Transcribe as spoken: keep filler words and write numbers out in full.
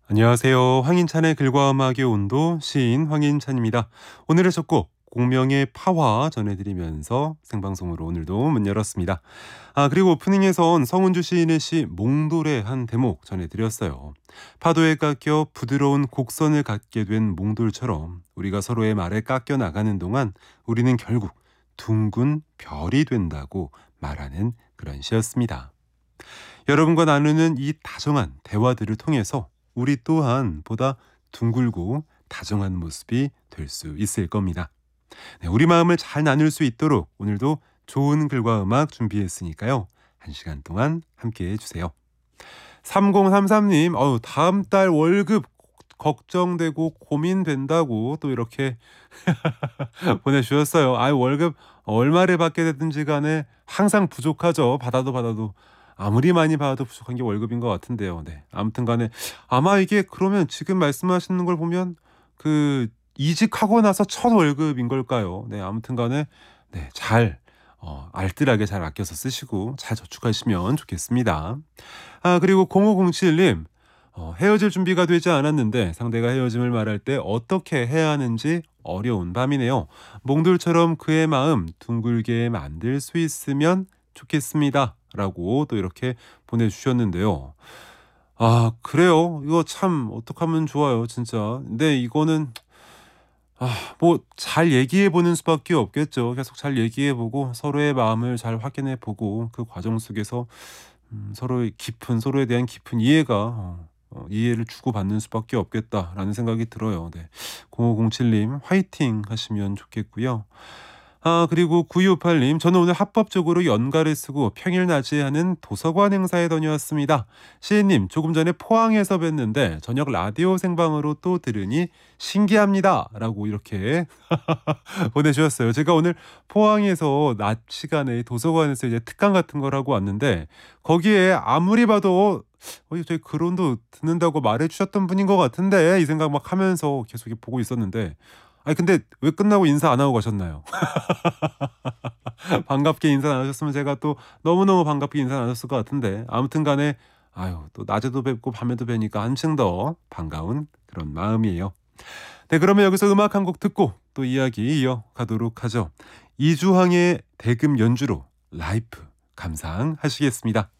안녕하세요. 황인찬의 글과 음악의 온도 시인 황인찬입니다. 오늘의 첫 곡 공명의 파화 전해드리면서 생방송으로 오늘도 문 열었습니다. 아 그리고 오프닝에선 성은주 시인의 시 몽돌의 한 대목 전해드렸어요. 파도에 깎여 부드러운 곡선을 갖게 된 몽돌처럼 우리가 서로의 말에 깎여 나가는 동안 우리는 결국 둥근 별이 된다고 말하는 그런 시였습니다. 여러분과 나누는 이 다정한 대화들을 통해서 우리 또한 보다 둥글고 다정한 모습이 될 수 있을 겁니다. 네, 우리 마음을 잘 나눌 수 있도록 오늘도 좋은 글과 음악 준비했으니까요. 한 시간 동안 함께해 주세요. 삼공삼삼님, 어우, 다음 달 월급 걱정되고 고민된다고 또 이렇게 보내주셨어요. 아, 월급 얼마를 받게 되든지 간에 항상 부족하죠. 받아도 받아도 아무리 많이 받아도 부족한 게 월급인 것 같은데요. 네, 아무튼 간에 아마 이게 그러면 지금 말씀하시는 걸 보면 그 이직하고 나서 첫 월급인 걸까요? 네, 아무튼 간에 네, 잘 어, 알뜰하게 잘 아껴서 쓰시고 잘 저축하시면 좋겠습니다. 아 그리고 공오공칠님, 어, 헤어질 준비가 되지 않았는데 상대가 헤어짐을 말할 때 어떻게 해야 하는지 어려운 밤이네요. 몽돌처럼 그의 마음 둥글게 만들 수 있으면 좋겠습니다. 라고 또 이렇게 보내주셨는데요. 아 그래요. 이거 참 어떡하면 좋아요 진짜. 근데 이거는 아 뭐 잘 얘기해 보는 수밖에 없겠죠. 계속 잘 얘기해 보고 서로의 마음을 잘 확인해 보고 그 과정 속에서 음 서로의 깊은 서로에 대한 깊은 이해가 어 어 '이해를 주고받는 수밖에 없겠다.'라는 생각이 들어요. 네. 공오공칠님 화이팅 하시면 좋겠고요. 아 그리고 구이오팔님, 저는 오늘 합법적으로 연가를 쓰고 평일 낮에 하는 도서관 행사에 다녀왔습니다. 시인님, 조금 전에 포항에서 뵀는데 저녁 라디오 생방으로 또 들으니 신기합니다. 라고 이렇게 보내주셨어요. 제가 오늘 포항에서 낮 시간에 도서관에서 이제 특강 같은 걸 하고 왔는데 거기에 아무리 봐도 어, 저희 그론도 듣는다고 말해주셨던 분인 것 같은데 이 생각 막 하면서 계속 이렇게 보고 있었는데 아니 근데 왜 끝나고 인사 안 하고 가셨나요? 반갑게 인사 나누셨으면 제가 또 너무너무 반갑게 인사 나눴을 것 같은데 아무튼 간에 아유 또 낮에도 뵙고 밤에도 뵈니까 한층 더 반가운 그런 마음이에요. 네, 그러면 여기서 음악 한 곡 듣고 또 이야기 이어가도록 하죠. 이주황의 대금 연주로 라이프 감상하시겠습니다.